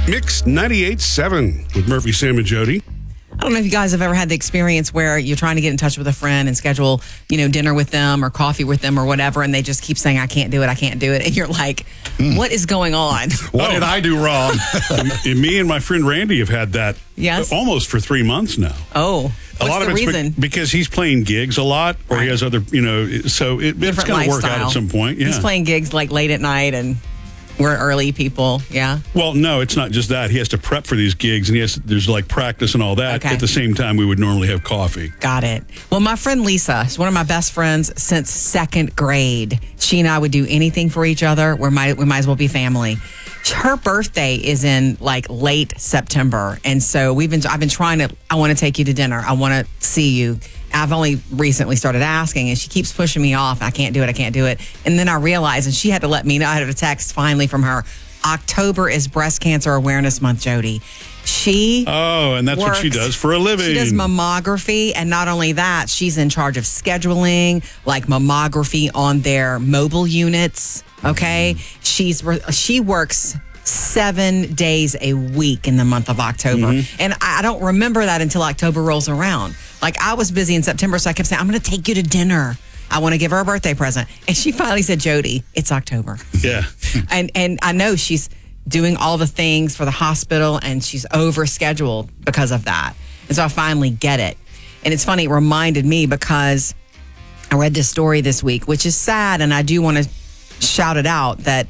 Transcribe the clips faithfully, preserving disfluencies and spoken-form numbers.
Mix ninety-eight point seven with Murphy, Sam, and Jody. I don't know if you guys have ever had the experience where you're trying to get in touch with a friend and schedule, you know, dinner with them or coffee with them or whatever, and they just keep saying, I can't do it, I can't do it. And you're like, mm. what is going on? What oh. did I do wrong? and me and my friend Randy have had that yes? almost for three months now. Oh, a what's lot the of it's reason? Be- because he's playing gigs a lot, or right. he has other, you know, so it, it's going to work out at some point. Yeah. He's playing gigs like late at night, and we're early people, yeah? Well, no, it's not just that. He has to prep for these gigs, and he has to, there's like practice and all that. Okay. At the same time, we would normally have coffee. Got it. Well, my friend Lisa is one of my best friends since second grade. She and I would do anything for each other. We might, we might as well be family. Her birthday is in like late September, and so we've been. I've been trying to. I want to take you to dinner. I want to see you. I've only recently started asking, and she keeps pushing me off. I can't do it. I can't do it. And then I realized, and she had to let me know. I had a text finally from her. October is Breast Cancer Awareness Month, Jody. She oh, and that's works, what she does for a living. She does mammography, and not only that, she's in charge of scheduling like mammography on their mobile units. Okay, mm-hmm. she's she works seven days a week in the month of October, mm-hmm. and I don't remember that until October rolls around. Like I was busy in September, so I kept saying, "I'm going to take you to dinner. I want to give her a birthday present," and she finally said, "Jody, it's October." Yeah, and and I know she's doing all the things for the hospital, and she's overscheduled because of that. And so I finally get it. And it's funny, it reminded me because I read this story this week, which is sad, and I do want to shout it out that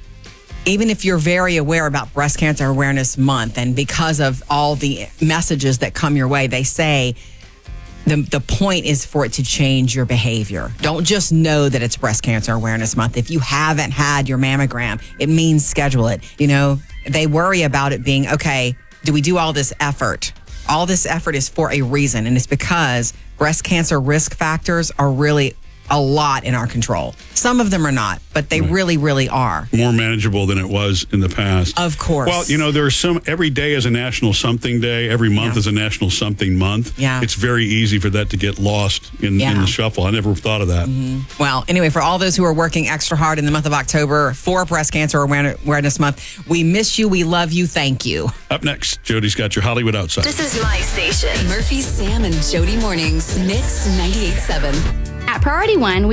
even if you're very aware about Breast Cancer Awareness Month, and because of all the messages that come your way, they say the the point is for it to change your behavior. Don't just know that it's Breast Cancer Awareness Month. If you haven't had your mammogram, it means schedule it. You know, they worry about it being, okay, do we do all this effort? All this effort is for a reason, and it's because breast cancer risk factors are really a lot in our control. Some of them are not, but they right. really, really are. More manageable than it was in the past. Of course. Well, you know, there's some, every day is a national something day. Every month yeah. is a national something month. Yeah. It's very easy for that to get lost in, yeah. in the shuffle. I never thought of that. Mm-hmm. Well, anyway, for all those who are working extra hard in the month of October for Breast Cancer Awareness Month, we miss you, we love you, thank you. Up next, Jody's got your Hollywood Outside. This is my station. Murphy, Sam, and Jody Mornings. Mix ninety-eight point seven. At Priority One, we